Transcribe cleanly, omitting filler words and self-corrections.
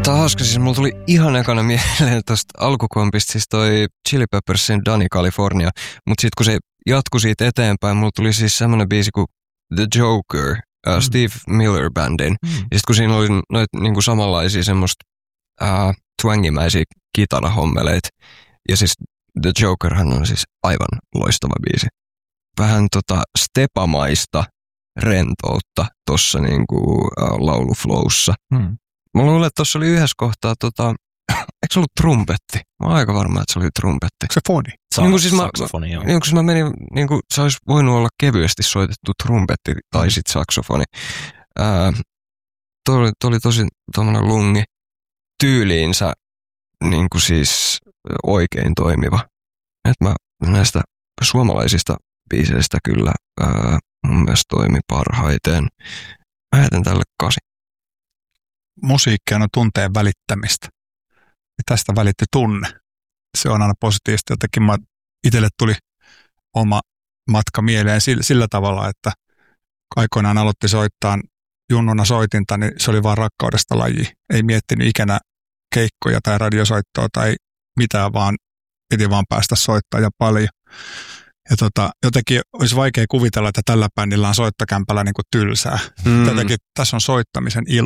Tää on hauska, siis mulla tuli ihan ekana mieleen tosta alkukompista, siis toi Chili Peppersin Danny California, mutta sit kun se jatkui siitä eteenpäin, mulla tuli siis semmonen biisi kuin The Joker, Steve Miller Bandin, ja sit kun siinä oli noita niinku samanlaisia semmoista twangimäisiä kitarahommeleita, ja siis The Jokerhan on siis aivan loistava biisi. Vähän stepamaista rentoutta tossa niinku lauluflowssa. Mä luulen, että tossa oli yhdessä kohtaa, eikö se ollut trumpetti? Mä oon aika varma, että se oli trumpetti. Se foni? Saksofoni, joo. Niin, mä menin, niinku, se olisi voinut olla kevyesti soitettu trumpetti tai sit saksofoni. Toi oli tosi tommonen lungi tyyliinsä niinku siis oikein toimiva. Et mä näistä suomalaisista biiseistä kyllä mun mielestä toimi parhaiten. Mä jätän tälle 8. Musiikki on tunteen välittämistä. Ja tästä välitti tunne. Se on aina positiivista. Jotenkin itselle tuli oma matka mieleen sillä tavalla, että aikoinaan aloitti soittaa junnuna soitinta, niin se oli vaan rakkaudesta laji. Ei miettinyt ikinä keikkoja tai radiosoittoa tai mitään, vaan piti vaan päästä soittaa ja paljon. Ja jotenkin olisi vaikea kuvitella, että tällä bändillä on soittokämpällä niin kuin tylsää. Jotenkin tässä on soittamisen ilo.